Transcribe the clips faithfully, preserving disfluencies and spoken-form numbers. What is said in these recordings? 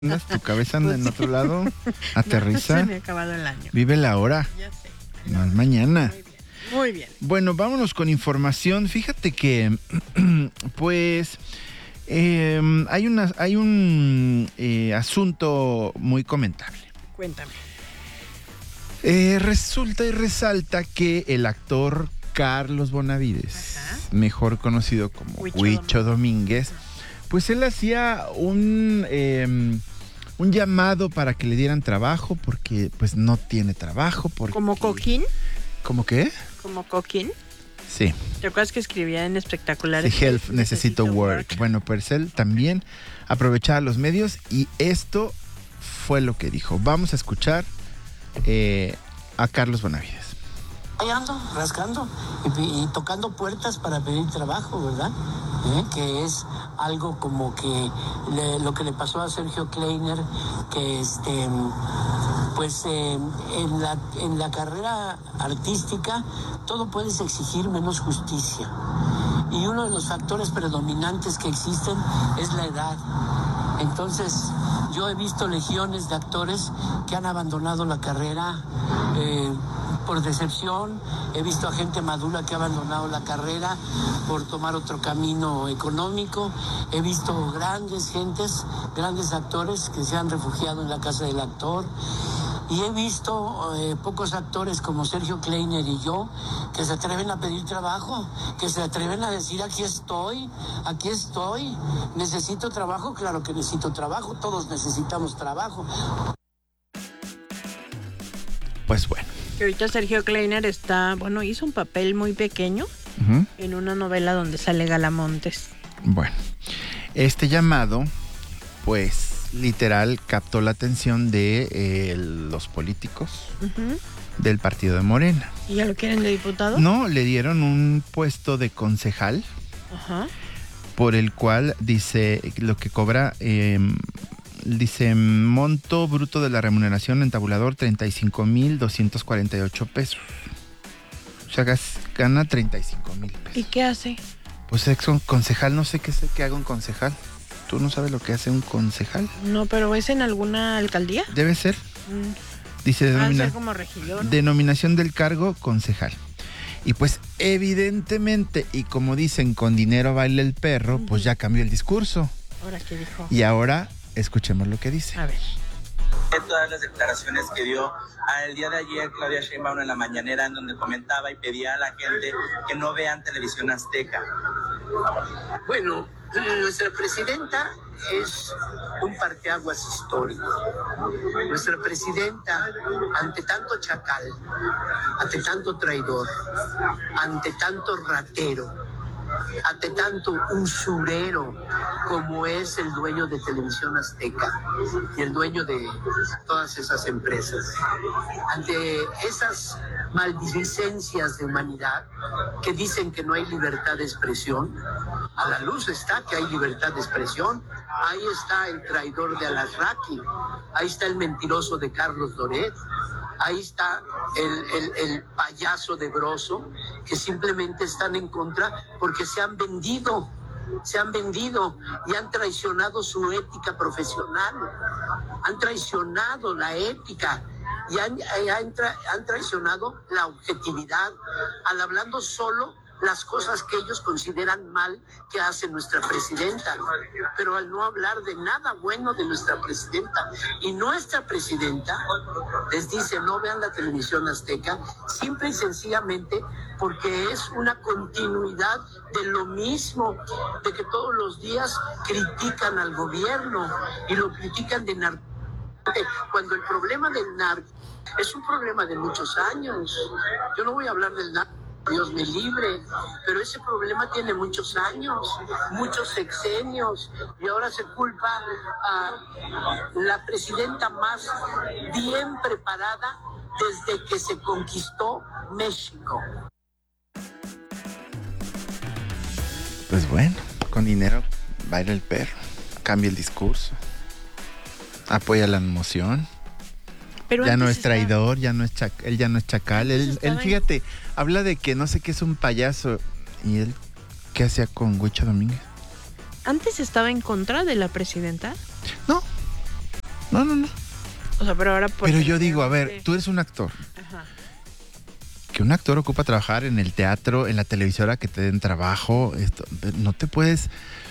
andas, tu cabeza anda en otro lado, aterriza. No, se me ha acabado el año. Vive la hora. Ya sé. No es mañana. Muy bien, muy bien. Bueno, vámonos con información. Fíjate que, pues, eh, hay, una, hay un eh, asunto muy comentable. Cuéntame. Eh, resulta y resalta que el actor Carlos Bonavides, Ajá. mejor conocido como Huicho Huicho Domínguez, pues él hacía un, eh, un llamado para que le dieran trabajo porque pues no tiene trabajo. Porque, ¿Como Coquín? ¿Cómo qué? ¿Como Coquín? Sí. ¿Te acuerdas que escribía en espectaculares? Sí, help, necesito work. work. Bueno, pues él también aprovechaba los medios y esto fue lo que dijo. Vamos a escuchar eh, a Carlos Bonavides. Ahí ando, rascando y, y tocando puertas para pedir trabajo, ¿verdad? ¿Eh? Que es algo como que le, lo que le pasó a Sergio Kleiner, que este, pues eh, en, la, en la carrera artística todo puedes exigir menos justicia. Y uno de los factores predominantes que existen es la edad. Entonces, yo he visto legiones de actores que han abandonado la carrera eh, por decepción. He visto a gente madura que ha abandonado la carrera por tomar otro camino económico. He visto grandes gentes, grandes actores que se han refugiado en la casa del actor. Y he visto eh, pocos actores como Sergio Kleiner y yo que se atreven a pedir trabajo, que se atreven a decir aquí estoy, aquí estoy, necesito trabajo, claro que necesito trabajo, todos necesitamos trabajo. Pues bueno. Que ahorita Sergio Kleiner está, bueno, hizo un papel muy pequeño Uh-huh. en una novela donde sale Galamontes. Bueno, este llamado, pues literal captó la atención de eh, los políticos Uh-huh. del partido de Morena. ¿Y ya lo quieren de diputado? No, le dieron un puesto de concejal Ajá. por el cual dice lo que cobra, eh, dice monto bruto de la remuneración en tabulador treinta y cinco mil doscientos cuarenta y ocho pesos. O sea, gas- gana treinta y cinco mil pesos. ¿Y qué hace? Pues es un concejal, no sé qué sé qué haga un concejal. ¿Tú no sabes lo que hace un concejal? No, pero ¿es en alguna alcaldía? Debe ser, Mm. dice Ah, denomina- ser como regidor. denominación del cargo concejal. Y pues evidentemente, y como dicen, con dinero baila el perro, Ujú. pues ya cambió el discurso. Ahora, ¿qué dijo? Y ahora escuchemos lo que dice. A ver. Todas las declaraciones que dio el día de ayer Claudia Sheinbaum en la mañanera, en donde comentaba y pedía a la gente que no vean televisión azteca. Bueno, nuestra presidenta es un parteaguas histórico. Nuestra presidenta, ante tanto chacal, ante tanto traidor, ante tanto ratero, ante tanto usurero como es el dueño de Televisión Azteca y el dueño de todas esas empresas, ante esas maldicencias de humanidad que dicen que no hay libertad de expresión, a la luz está que hay libertad de expresión. Ahí está el traidor de Alasraqui, ahí está el mentiroso de Carlos Doret, ahí está el, el, el payaso de Broso, que simplemente están en contra porque se han vendido, se han vendido y han traicionado su ética profesional, han traicionado la ética y han, y han, tra, han traicionado la objetividad al hablando solo las cosas que ellos consideran mal que hace nuestra presidenta, pero al no hablar de nada bueno de nuestra presidenta. Y nuestra presidenta les dice no vean la televisión azteca, simple y sencillamente porque es una continuidad de lo mismo, de que todos los días critican al gobierno y lo critican de narco, cuando el problema del narco es un problema de muchos años. Yo no voy a hablar del narco, Dios me libre, pero ese problema tiene muchos años, muchos sexenios, y ahora se culpa a la presidenta más bien preparada desde que se conquistó México. Pues bueno, con dinero baila el perro, cambia el discurso, apoya la emoción. Pero Ya no antes es traidor, ya no es chac- él ya no es chacal. Antes Él, estaba él, en- fíjate, habla de que no sé qué es un payaso. ¿Y él qué hacía con Huicho Domínguez? ¿Antes estaba en contra de la presidenta? No, No, no, no. O sea, pero ahora... Pero yo digo, a ver, tú eres un actor. Ajá. Que un actor ocupa trabajar en el teatro, en la televisora, que te den trabajo. Esto, no te puedes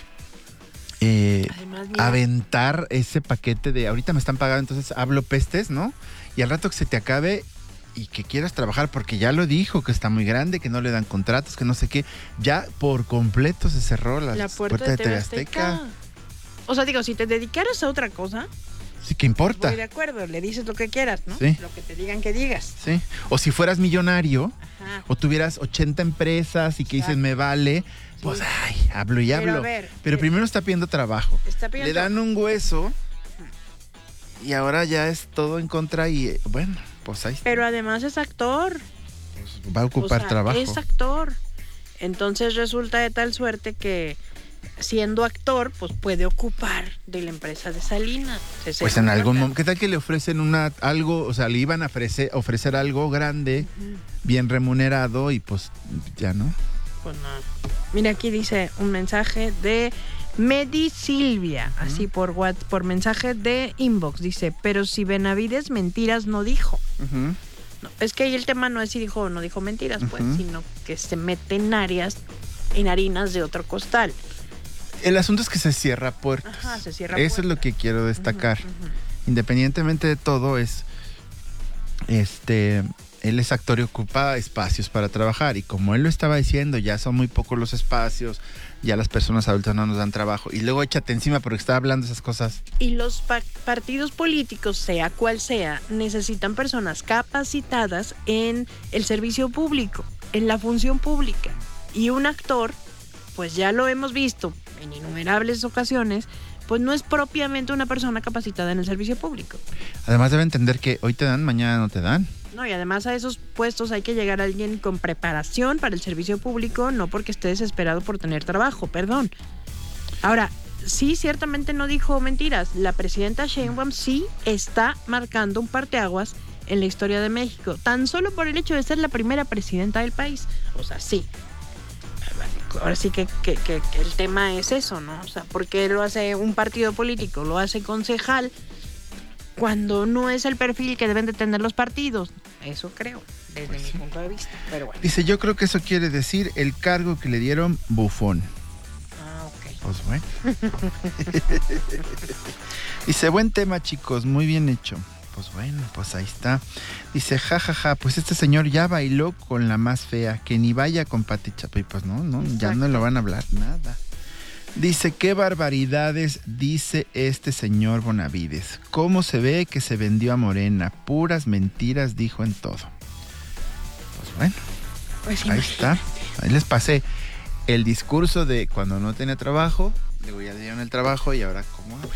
eh, Además, mira, aventar ese paquete de ahorita me están pagando, entonces hablo pestes, ¿no? Y al rato que se te acabe y que quieras trabajar, porque ya lo dijo, que está muy grande, que no le dan contratos, que no sé qué. Ya por completo se cerró la, la puerta, puerta de T V Azteca. O sea, digo, si te dedicaras a otra cosa... Sí, ¿qué importa? Estoy de acuerdo, le dices lo que quieras, ¿no? Sí. Lo que te digan que digas. Sí. O si fueras millonario, Ajá. o tuvieras ochenta empresas y que dices, Exacto. me vale, pues, Sí. ay, hablo y Pero, hablo. a ver, Pero eh, primero está pidiendo trabajo. Está pidiendo Le dan un hueso y ahora ya es todo en contra y, eh, bueno, pues ahí Pero además es actor. pues, va a ocupar O sea, trabajo. es actor. Entonces resulta de tal suerte que siendo actor, pues puede ocupar de la empresa de Salinas. Se Pues se en algún contrata. momento, ¿qué tal que le ofrecen una algo, o sea, le iban a ofrecer, ofrecer algo grande, Ujú. bien remunerado y pues ya no? Pues nada. Mira, aquí dice un mensaje de Medi Silvia, así por what, por mensaje de inbox. Dice, pero si Benavides mentiras no dijo. Ujú. No, es que ahí el tema no es si dijo o no dijo mentiras, pues, Ujú. sino que se mete en áreas, en harinas de otro costal. El asunto es que se cierra puertas. Ajá, se cierra Eso es puertas. lo que quiero destacar. Ujú, ujú. Independientemente de todo, es este él es actor y ocupa espacios para trabajar. Y como él lo estaba diciendo, ya son muy pocos los espacios, ya las personas adultas no nos dan trabajo. Y luego échate encima porque está hablando esas cosas. Y los pa- partidos políticos, sea cual sea, necesitan personas capacitadas en el servicio público, en la función pública. Y un actor, pues ya lo hemos visto en innumerables ocasiones, pues no es propiamente una persona capacitada en el servicio público. Además debe entender que hoy te dan, mañana no te dan. No, y además a esos puestos hay que llegar a alguien con preparación para el servicio público, no porque esté desesperado por tener trabajo, perdón. Ahora, sí, ciertamente no dijo mentiras. La presidenta Sheinbaum sí está marcando un parteaguas en la historia de México, tan solo por el hecho de ser la primera presidenta del país. O sea, sí. Ahora sí que, que, que, que el tema es eso, ¿no? O sea, ¿por qué lo hace un partido político? Lo hace concejal cuando no es el perfil que deben de tener los partidos. Eso creo, desde Pues mi sí. punto de vista. Pero bueno. Dice, yo creo que eso quiere decir el cargo que le dieron bufón. Ah, ok. Pues bueno. Dice, buen tema, chicos, muy bien hecho. Pues bueno, pues ahí está. Dice, jajaja, ja, ja, pues este señor ya bailó con la más fea, que ni vaya con Pati Chapoy. Pues no, no, ya no le van a hablar nada. Dice, qué barbaridades dice este señor Bonavides. ¿Cómo se ve que se vendió a Morena? Puras mentiras dijo en todo. Pues bueno, Pues ahí está. Ahí les pasé el discurso de cuando no tenía trabajo. Luego ya le dieron el trabajo y ahora cómo habla.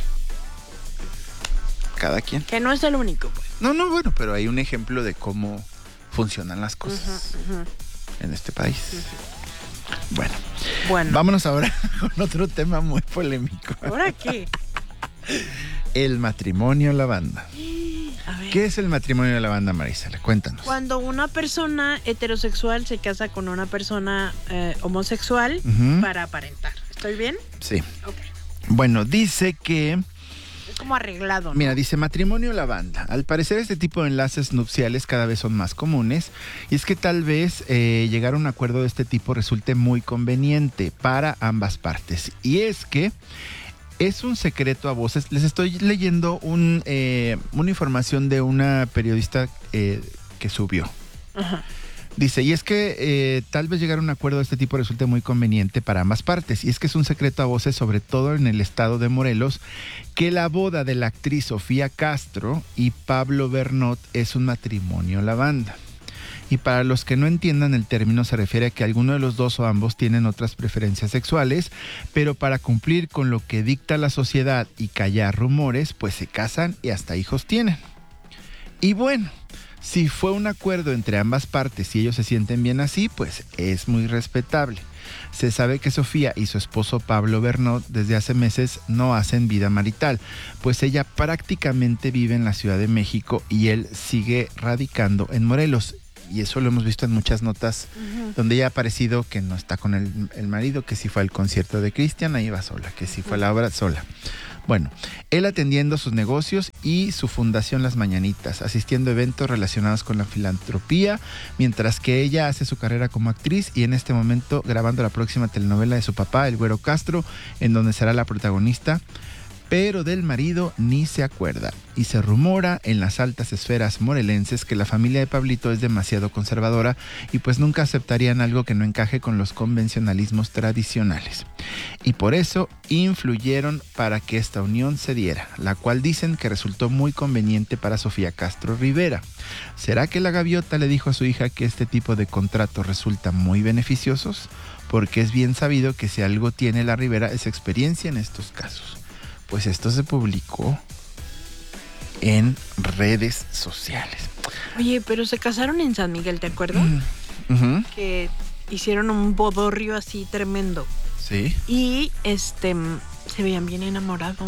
Cada quien. que no es el único, pues. No, no, bueno, pero hay un ejemplo de cómo funcionan las cosas Ujú, ujú. en este país. Bueno, Bueno, vámonos ahora con otro tema muy polémico. ¿ahora qué? El matrimonio lavanda. A ver. ¿Qué es el matrimonio lavanda, Marisela? Cuéntanos. Cuando una persona heterosexual se casa con una persona eh, homosexual Ujú. para aparentar. ¿Estoy bien? Sí. Ok. Bueno, dice que... Es como arreglado, ¿no? Mira, dice matrimonio lavanda. Al parecer este tipo de enlaces nupciales cada vez son más comunes y es que tal vez eh, llegar a un acuerdo de este tipo resulte muy conveniente para ambas partes. Y es que es un secreto a voces. Les estoy leyendo un, eh, una información de una periodista eh, que subió. Ajá. Dice, y es que eh, tal vez llegar a un acuerdo de este tipo resulte muy conveniente para ambas partes. Y es que es un secreto a voces, sobre todo en el estado de Morelos, que la boda de la actriz Sofía Castro y Pablo Bernot es un matrimonio lavanda. Y para los que no entiendan el término, se refiere a que alguno de los dos o ambos tienen otras preferencias sexuales, pero para cumplir con lo que dicta la sociedad y callar rumores, pues se casan y hasta hijos tienen. Y bueno, si fue un acuerdo entre ambas partes y ellos se sienten bien así, pues es muy respetable. Se sabe que Sofía y su esposo Pablo Bernot desde hace meses no hacen vida marital, pues ella prácticamente vive en la Ciudad de México y él sigue radicando en Morelos. Y eso lo hemos visto en muchas notas Ujú. donde ella ha aparecido que no está con el, el marido, que si fue al concierto de Cristian, ahí va sola, que si fue a la obra sola. Bueno, él atendiendo sus negocios y su fundación Las Mañanitas, asistiendo a eventos relacionados con la filantropía, mientras que ella hace su carrera como actriz y en este momento grabando la próxima telenovela de su papá, El Güero Castro, en donde será la protagonista. Pero del marido ni se acuerda. Y se rumora en las altas esferas morelenses que la familia de Pablito es demasiado conservadora y pues nunca aceptarían algo que no encaje con los convencionalismos tradicionales. Y por eso influyeron para que esta unión se diera, la cual dicen que resultó muy conveniente para Sofía Castro Rivera. ¿Será que la gaviota le dijo a su hija que este tipo de contratos resultan muy beneficiosos? Porque es bien sabido que si algo tiene la Rivera es experiencia en estos casos. Pues esto se publicó en redes sociales. Oye, pero se casaron en San Miguel, ¿te acuerdas? Uh-huh. Que hicieron un bodorrio así tremendo. Sí. Y este se veían bien enamorados.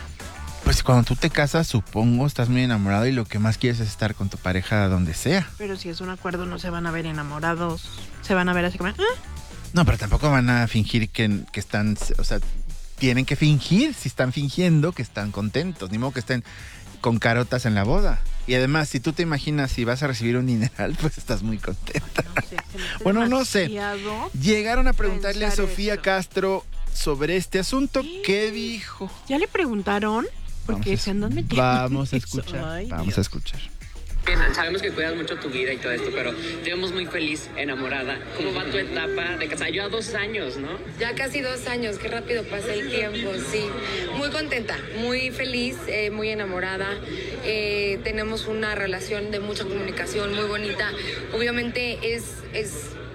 Pues cuando tú te casas, supongo, estás muy enamorado y lo que más quieres es estar con tu pareja donde sea. Pero si es un acuerdo, no se van a ver enamorados. Se van a ver así como... ¿eh? No, pero tampoco van a fingir que, que están... O sea, tienen que fingir, si están fingiendo, que están contentos. Ni modo que estén con carotas en la boda. Y además, si tú te imaginas si vas a recibir un dineral, pues estás muy contenta. No sé, bueno, no sé. Llegaron a preguntarle a Sofía esto. Castro sobre este asunto. ¿Qué, ¿Qué dijo? ¿Ya le preguntaron? Porque vamos se andan metiendo. Vamos a escuchar. Ay, vamos Dios. a escuchar. Sabemos que cuidas mucho tu vida y todo esto, pero te vemos muy feliz, enamorada. ¿Cómo va tu etapa de casada? Yo a dos años, ¿no? Ya casi dos años, qué rápido pasa el tiempo, sí. Muy contenta, muy feliz, eh, muy enamorada. Eh, tenemos una relación de mucha comunicación muy bonita. Obviamente es, es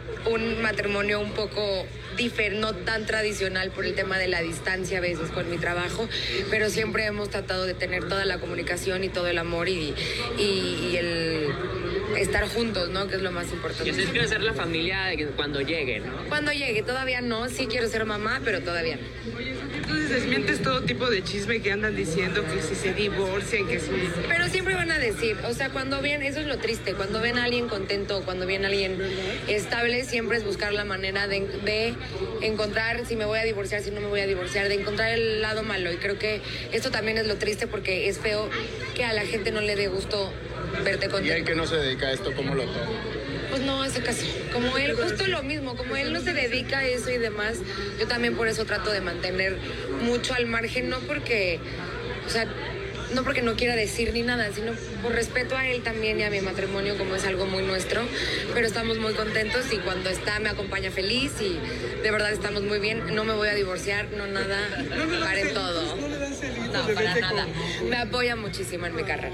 un matrimonio un poco diferente, no tan tradicional por el tema de la distancia a veces con mi trabajo, pero siempre hemos tratado de tener toda la comunicación y todo el amor y, y, y el estar juntos, ¿no? Que es lo más importante. Y así quiero ser la familia cuando llegue, ¿no? Cuando llegue, todavía no, sí quiero ser mamá, pero todavía no. Oye, entonces desmientes todo tipo de chisme que andan diciendo, que si se divorcian, que si... Pero siempre van a decir, o sea, cuando ven, eso es lo triste, cuando ven a alguien contento, cuando ven a alguien estable, siempre es buscar la manera de, de encontrar si me voy a divorciar, si no me voy a divorciar, de encontrar el lado malo. Y creo que esto también es lo triste porque es feo que a la gente no le dé gusto verte contento. ¿Y el que no se dedica a esto, cómo lo toma? Pues no, ese caso. Como él, justo lo mismo, como él no se dedica a eso y demás, yo también por eso trato de mantener mucho al margen, no porque, o sea, no porque no quiera decir ni nada, sino por respeto a él también y a mi matrimonio, como es algo muy nuestro, pero estamos muy contentos y cuando está me acompaña feliz y de verdad estamos muy bien. No me voy a divorciar, no nada, paren todo. No, para nada. Me apoya muchísimo en mi carrera.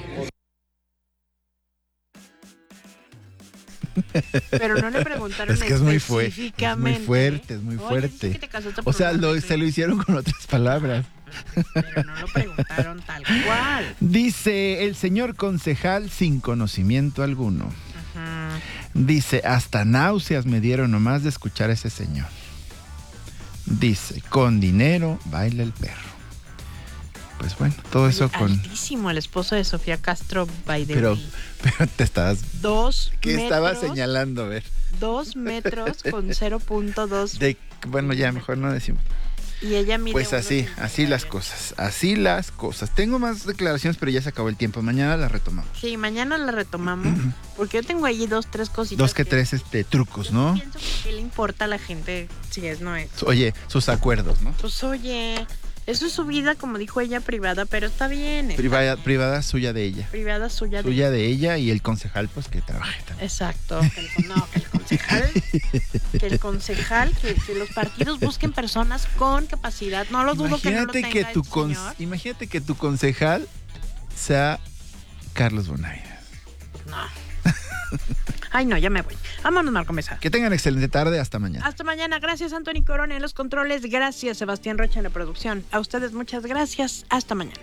Pero no le preguntaron es que es muy, fue, específicamente. es muy fuerte, es muy fuerte. Oye, que o sea, lo, se lo hicieron con otras palabras. Pero no lo preguntaron tal cual. Dice el señor concejal sin conocimiento alguno. Ajá. Dice, hasta náuseas me dieron nomás de escuchar a ese señor. Dice, con dinero baila el perro. Pues bueno, todo eso con... Altísimo el esposo de Sofía Castro Baidel. Pero, pero te estabas... Dos ¿Qué metros, estaba señalando? A ver. Dos metros con cero punto dos. De, bueno, ya mejor no decimos. Y ella mide Pues así, unos así las cosas. Así las cosas. Tengo más declaraciones, pero ya se acabó el tiempo. Mañana las retomamos. Sí, mañana las retomamos. Porque yo tengo allí dos, tres cositas. Dos que, que tres este, trucos, ¿no? Pienso que qué le importa a la gente si es no es. Oye, sus acuerdos, ¿no? Pues oye... Eso es su vida, como dijo ella, privada, pero está bien. Está privada, bien. privada suya de ella. Privada suya de Suya de ella y el concejal, pues que trabaje también. Exacto. Que el, no, que el concejal, que el concejal, que, que los partidos busquen personas con capacidad. No lo dudo que no lo tenga que tu el con, señor. Imagínate que tu concejal sea Carlos Bonavides. No. Ay, no, ya me voy. Vámonos, Marco Mesa. Que tengan excelente tarde. Hasta mañana. Hasta mañana. Gracias, Anthony Corona en los controles. Gracias, Sebastián Rocha en la producción. A ustedes muchas gracias. Hasta mañana.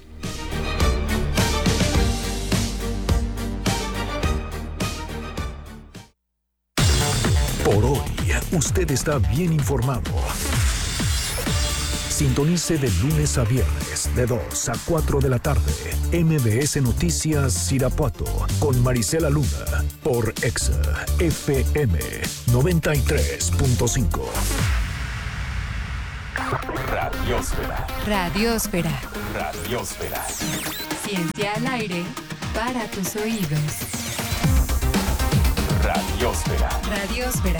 Por hoy, usted está bien informado. Sintonice de lunes a viernes de dos a cuatro de la tarde M B S Noticias Irapuato con Marisela Luna por Exa F M noventa y tres punto cinco. Radiósfera. Radiósfera. Radiósfera. Ciencia al aire para tus oídos. Radiósfera. Radiósfera.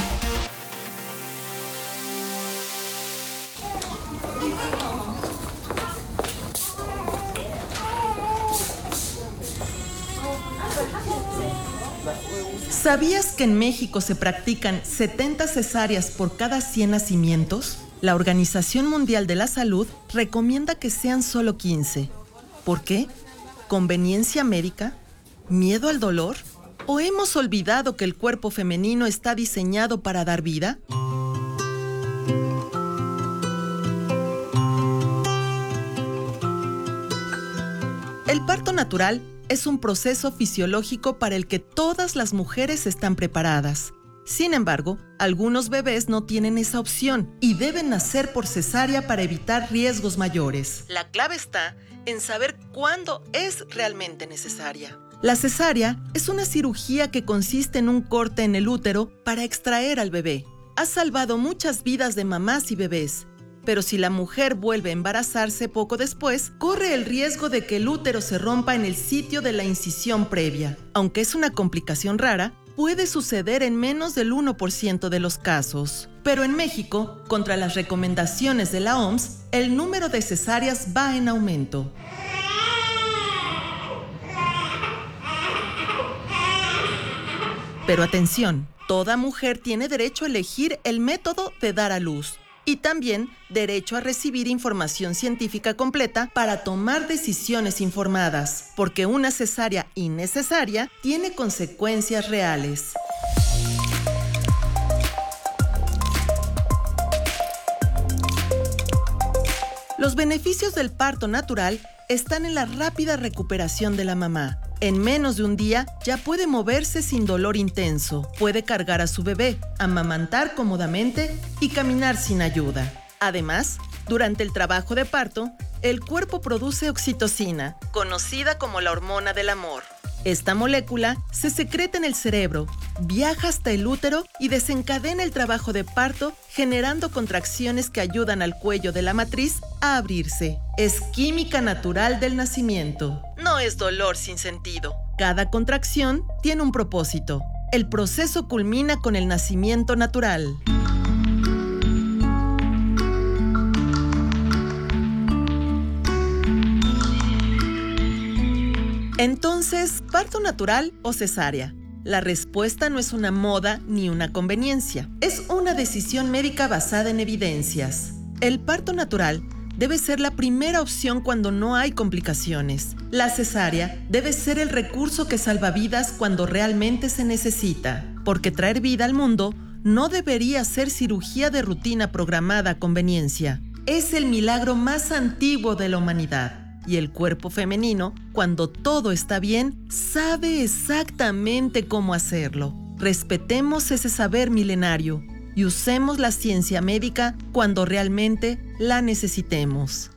¿Sabías que en México se practican setenta cesáreas por cada cien nacimientos? La Organización Mundial de la Salud recomienda que sean solo quince. ¿Por qué? ¿Conveniencia médica? ¿Miedo al dolor? ¿O hemos olvidado que el cuerpo femenino está diseñado para dar vida? El parto natural es un proceso fisiológico para el que todas las mujeres están preparadas. Sin embargo, algunos bebés no tienen esa opción y deben nacer por cesárea para evitar riesgos mayores. La clave está en saber cuándo es realmente necesaria. La cesárea es una cirugía que consiste en un corte en el útero para extraer al bebé. Ha salvado muchas vidas de mamás y bebés. Pero si la mujer vuelve a embarazarse poco después, corre el riesgo de que el útero se rompa en el sitio de la incisión previa. Aunque es una complicación rara, puede suceder en menos del uno por ciento de los casos. Pero en México, contra las recomendaciones de la O M S, el número de cesáreas va en aumento. Pero atención, toda mujer tiene derecho a elegir el método de dar a luz. Y también derecho a recibir información científica completa para tomar decisiones informadas, porque una cesárea innecesaria tiene consecuencias reales. Los beneficios del parto natural están en la rápida recuperación de la mamá. En menos de un día ya puede moverse sin dolor intenso, puede cargar a su bebé, amamantar cómodamente y caminar sin ayuda. Además, durante el trabajo de parto, el cuerpo produce oxitocina, conocida como la hormona del amor. Esta molécula se secreta en el cerebro, viaja hasta el útero y desencadena el trabajo de parto, generando contracciones que ayudan al cuello de la matriz a abrirse. Es química natural del nacimiento. No es dolor sin sentido. Cada contracción tiene un propósito. El proceso culmina con el nacimiento natural. Entonces, ¿parto natural o cesárea? La respuesta no es una moda ni una conveniencia. Es una decisión médica basada en evidencias. El parto natural debe ser la primera opción cuando no hay complicaciones. La cesárea debe ser el recurso que salva vidas cuando realmente se necesita, porque traer vida al mundo no debería ser cirugía de rutina programada a conveniencia. Es el milagro más antiguo de la humanidad. Y el cuerpo femenino, cuando todo está bien, sabe exactamente cómo hacerlo. Respetemos ese saber milenario y usemos la ciencia médica cuando realmente la necesitemos.